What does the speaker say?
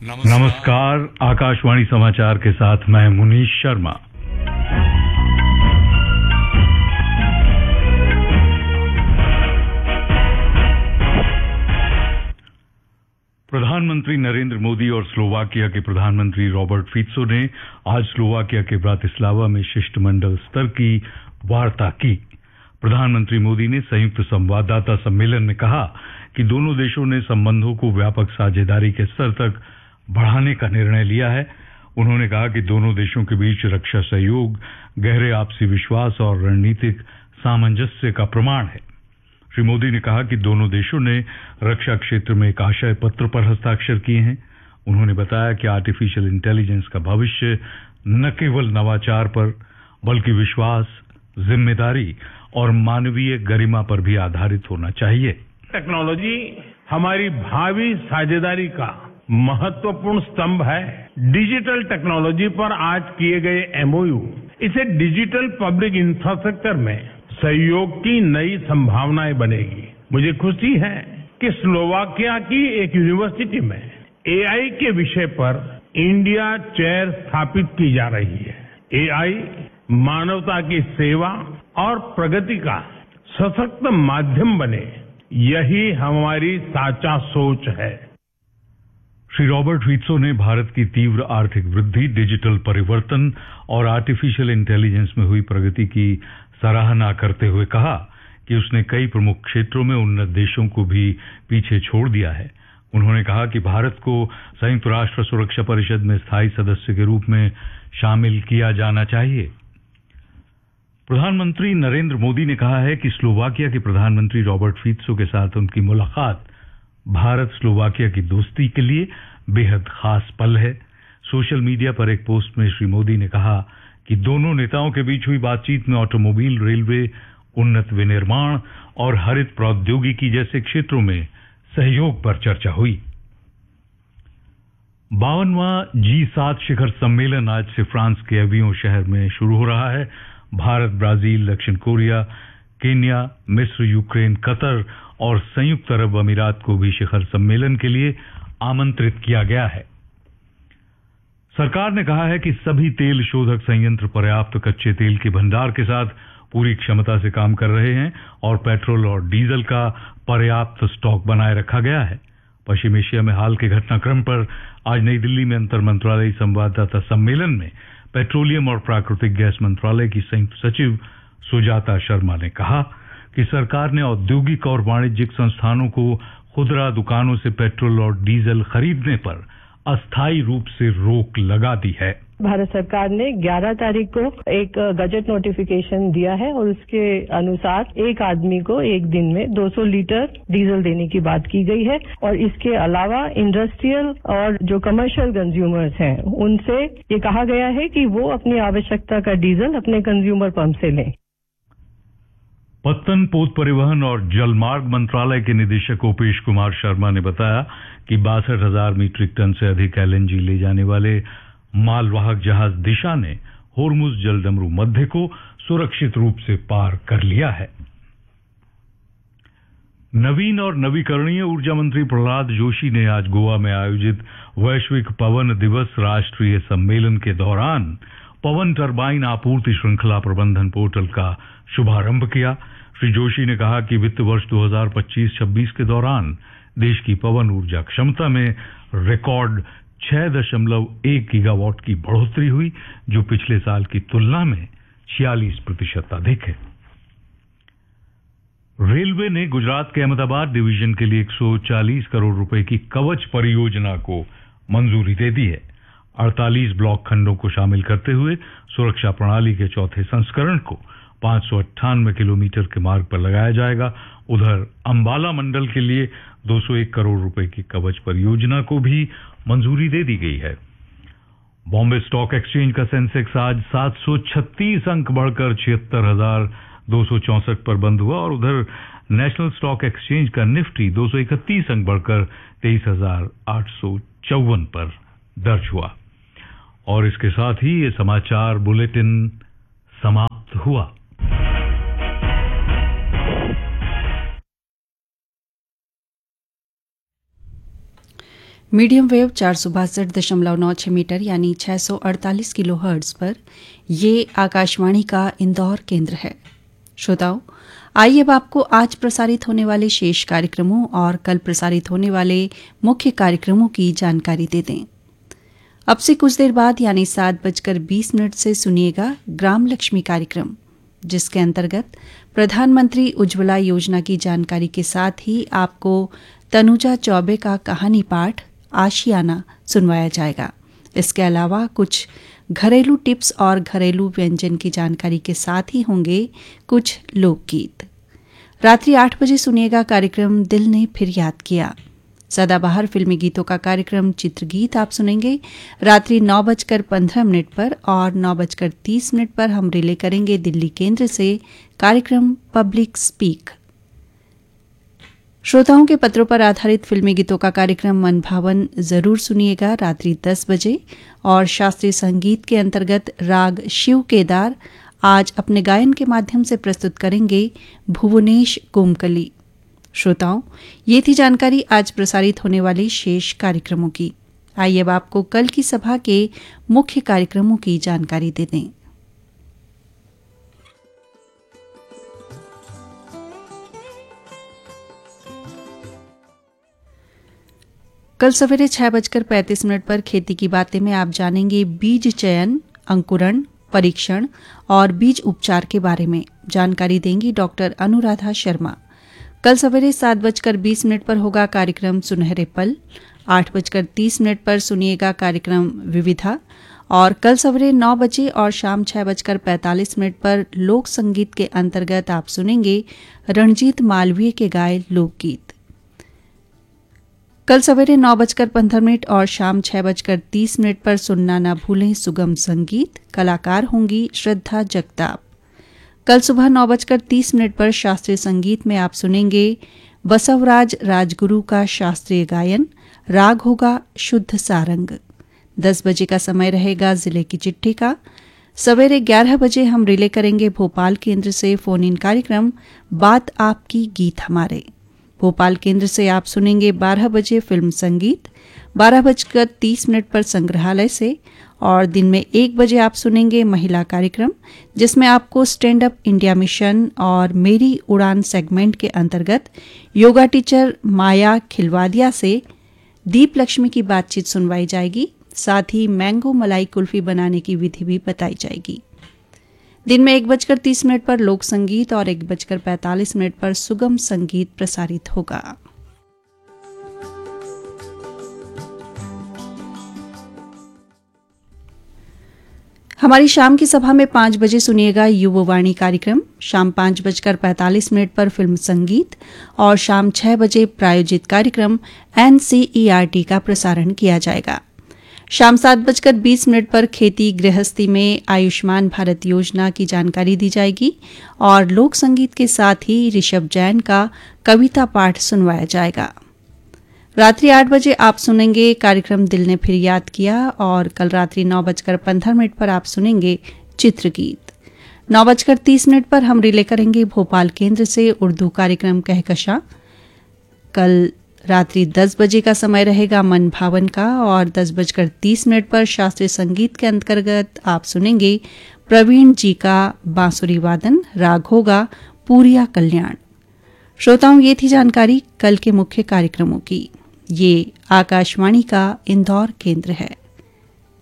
नमस्कार, आकाशवाणी समाचार के साथ मैं मुनीश शर्मा। प्रधानमंत्री नरेंद्र मोदी और स्लोवाकिया के प्रधानमंत्री रॉबर्ट फित्सो ने आज स्लोवाकिया के ब्रातिस्लावा में शिष्टमंडल स्तर की वार्ता की। प्रधानमंत्री मोदी ने संयुक्त संवाददाता सम्मेलन में कहा कि दोनों देशों ने संबंधों को व्यापक साझेदारी के स्तर तक बढ़ाने का निर्णय लिया है। उन्होंने कहा कि दोनों देशों के बीच रक्षा सहयोग गहरे आपसी विश्वास और रणनीतिक सामंजस्य का प्रमाण है। श्री मोदी ने कहा कि दोनों देशों ने रक्षा क्षेत्र में एक आशय पत्र पर हस्ताक्षर किए हैं। उन्होंने बताया कि आर्टिफिशियल इंटेलिजेंस का भविष्य न केवल नवाचार पर बल्कि विश्वास, जिम्मेदारी और मानवीय गरिमा पर भी आधारित होना चाहिए। टेक्नोलॉजी हमारी भावी साझेदारी का महत्वपूर्ण स्तंभ है। डिजिटल टेक्नोलॉजी पर आज किए गए एमओयू इसे डिजिटल पब्लिक इंफ्रास्ट्रक्चर में सहयोग की नई संभावनाएं बनेगी। मुझे खुशी है कि स्लोवाकिया की एक यूनिवर्सिटी में एआई के विषय पर इंडिया चेयर स्थापित की जा रही है। एआई मानवता की सेवा और प्रगति का सशक्त माध्यम बने, यही हमारी साचा सोच है। श्री रॉबर्ट फित्सो ने भारत की तीव्र आर्थिक वृद्धि, डिजिटल परिवर्तन और आर्टिफिशियल इंटेलिजेंस में हुई प्रगति की सराहना करते हुए कहा कि उसने कई प्रमुख क्षेत्रों में उन्नत देशों को भी पीछे छोड़ दिया है। उन्होंने कहा कि भारत को संयुक्त राष्ट्र सुरक्षा परिषद में स्थायी सदस्य के रूप में शामिल किया जाना चाहिए। प्रधानमंत्री नरेंद्र मोदी ने कहा है कि स्लोवाकिया के प्रधानमंत्री रॉबर्ट फित्सो के साथ उनकी मुलाकात भारत स्लोवाकिया की दोस्ती के लिए बेहद खास पल है। सोशल मीडिया पर एक पोस्ट में श्री मोदी ने कहा कि दोनों नेताओं के बीच हुई बातचीत में ऑटोमोबाइल, रेलवे, उन्नत विनिर्माण और हरित प्रौद्योगिकी जैसे क्षेत्रों में सहयोग पर चर्चा हुई। 52वां G7 शिखर सम्मेलन आज से फ्रांस के एवियों शहर में शुरू हो रहा है। भारत, ब्राजील, दक्षिण कोरिया, केन्या, मिस्र, यूक्रेन, कतर और संयुक्त अरब अमीरात को भी शिखर सम्मेलन के लिए आमंत्रित किया गया है। सरकार ने कहा है कि सभी तेल शोधक संयंत्र पर्याप्त कच्चे तेल के भंडार के साथ पूरी क्षमता से काम कर रहे हैं और पेट्रोल और डीजल का पर्याप्त स्टॉक बनाए रखा गया है। पश्चिम एशिया में हाल के घटनाक्रम पर आज नई दिल्ली में अंतर मंत्रालयी संवाददाता सम्मेलन में पेट्रोलियम और प्राकृतिक गैस मंत्रालय की संयुक्त सचिव सुजाता शर्मा ने कहा कि सरकार ने औद्योगिक और वाणिज्यिक संस्थानों को खुदरा दुकानों से पेट्रोल और डीजल खरीदने पर अस्थायी रूप से रोक लगा दी है। भारत सरकार ने 11 तारीख को एक गजट नोटिफिकेशन दिया है और उसके अनुसार एक आदमी को एक दिन में 200 लीटर डीजल देने की बात की गई है और इसके अलावा इंडस्ट्रियल और जो कमर्शियल कंज्यूमर्स हैं उनसे ये कहा गया है कि वो अपनी आवश्यकता का डीजल अपने कंज्यूमर पंप से लें। पत्तन, पोत परिवहन और जलमार्ग मंत्रालय के निदेशक ओपेश कुमार शर्मा ने बताया कि 62,000 मीट्रिक टन से अधिक एलएनजी ले जाने वाले मालवाहक जहाज दिशा ने होर्मुज जलडमरू मध्य को सुरक्षित रूप से पार कर लिया है। नवीन और नवीकरणीय ऊर्जा मंत्री प्रहलाद जोशी ने आज गोवा में आयोजित वैश्विक पवन दिवस राष्ट्रीय सम्मेलन के दौरान पवन टरबाइन आपूर्ति श्रृंखला प्रबंधन पोर्टल का शुभारंभ किया। श्री जोशी ने कहा कि वित्त वर्ष 2025-26 के दौरान देश की पवन ऊर्जा क्षमता में रिकॉर्ड 6.1 गीगावाट की बढ़ोतरी हुई, जो पिछले साल की तुलना में 46% अधिक है। रेलवे ने गुजरात के अहमदाबाद डिवीजन के लिए 140 करोड़ रुपए की कवच परियोजना को मंजूरी दे दी है। 48 ब्लॉक खंडों को शामिल करते हुए सुरक्षा प्रणाली के चौथे संस्करण को 598 किलोमीटर के मार्ग पर लगाया जाएगा। उधर अंबाला मंडल के लिए 201 करोड़ रुपए की कवच परियोजना को भी मंजूरी दे दी गई है। बॉम्बे स्टॉक एक्सचेंज का सेंसेक्स आज 736 अंक बढ़कर 76,264 पर बंद हुआ और उधर नेशनल स्टॉक एक्सचेंज का निफ्टी 231 अंक बढ़कर 23,854 पर दर्ज हुआ। और इसके साथ ही ये समाचार बुलेटिन समाप्त हुआ। मीडियम वेव 462.96 मीटर यानी 648 किलोहर्ट्ज पर ये आकाशवाणी का इंदौर केंद्र है। श्रोताओं, आइए अब आपको आज प्रसारित होने वाले शेष कार्यक्रमों और कल प्रसारित होने वाले मुख्य कार्यक्रमों की जानकारी दे दें। अब से कुछ देर बाद यानी 7:20 से सुनिएगा ग्राम लक्ष्मी कार्यक्रम, जिसके अंतर्गत प्रधानमंत्री उज्ज्वला योजना की जानकारी के साथ ही आपको तनुजा चौबे का कहानी पाठ आशियाना सुनवाया जाएगा। इसके अलावा कुछ घरेलू टिप्स और घरेलू व्यंजन की जानकारी के साथ ही होंगे कुछ लोकगीत। रात्रि 8 बजे सुनिएगा कार्यक्रम दिल ने फिर याद किया। सदाबहार फिल्मी गीतों का कार्यक्रम चित्रगीत आप सुनेंगे रात्रि 9:15 पर और 9:30 पर हम रिले करेंगे दिल्ली केंद्र से कार्यक्रम पब्लिक स्पीक। श्रोताओं के पत्रों पर आधारित फिल्मी गीतों का कार्यक्रम मन भावन जरूर सुनिएगा रात्रि 10 बजे और शास्त्रीय संगीत के अंतर्गत राग शिव केदार आज अपने गायन के माध्यम से प्रस्तुत करेंगे भुवनेश कोमकली। श्रोताओं, ये थी जानकारी आज प्रसारित होने वाले शेष कार्यक्रमों की। आइए अब आपको कल की सभा के मुख्य कार्यक्रमों की जानकारी दे दें। कल सवेरे 6:35 पर खेती की बातें में आप जानेंगे बीज चयन, अंकुरण, परीक्षण और बीज उपचार के बारे में जानकारी देंगी डॉक्टर अनुराधा शर्मा। कल सवेरे 7:20 पर होगा कार्यक्रम सुनहरे पल। 8:30 पर सुनिएगा कार्यक्रम विविधा और कल सवेरे 9 बजे और शाम 6:45 पर लोक संगीत के अंतर्गत आप सुनेंगे रणजीत मालवीय के गाए लोकगीत। कल सवेरे 9:15 और शाम 6:30 पर सुनना न भूलें सुगम संगीत। कलाकार होंगी श्रद्धा जगताप। कल सुबह 9:30 पर शास्त्रीय संगीत में आप सुनेंगे बसवराज राजगुरु का शास्त्रीय गायन। राग होगा शुद्ध सारंग। 10 बजे का समय रहेगा जिले की चिट्ठी का। सवेरे 11 बजे हम रिले करेंगे भोपाल केंद्र से फोन इन कार्यक्रम बात आपकी गीत हमारे। भोपाल केंद्र से आप सुनेंगे 12 बजे फिल्म संगीत। 12:30 पर संग्रहालय से और दिन में 1 बजे आप सुनेंगे महिला कार्यक्रम, जिसमें आपको स्टैंड अप इंडिया मिशन और मेरी उड़ान सेगमेंट के अंतर्गत योगा टीचर माया खिलवादिया से दीप लक्ष्मी की बातचीत सुनवाई जाएगी। साथ ही मैंगो मलाई कुल्फी बनाने की विधि भी बताई जाएगी। दिन में 1:30 पर लोक संगीत और 1:45 पर सुगम संगीत प्रसारित होगा। हमारी शाम की सभा में 5 बजे सुनिएगा युववाणी कार्यक्रम। शाम 5:45 पर फिल्म संगीत और शाम 6 बजे प्रायोजित कार्यक्रम NCERT का प्रसारण किया जाएगा। शाम 7:20 पर खेती गृहस्थी में आयुष्मान भारत योजना की जानकारी दी जाएगी और लोक संगीत के साथ ही ऋषभ जैन का कविता पाठ सुनवाया जाएगा। रात्रि 8 बजे आप सुनेंगे कार्यक्रम दिल ने फिर याद किया और कल रात्रि 9:15 पर आप सुनेंगे चित्रगीत। 9:30 पर हम रिले करेंगे भोपाल केंद्र से उर्दू कार्यक्रम कहकशा। कल रात्रि 10 बजे का समय रहेगा मन भावन का और 10:30 पर शास्त्रीय संगीत के अंतर्गत आप सुनेंगे प्रवीण जी का बांसुरी वादन। राग होगा पूरिया कल्याण। श्रोताओं, ये थी जानकारी कल के मुख्य कार्यक्रमों की। ये आकाशवाणी का इंदौर केंद्र है।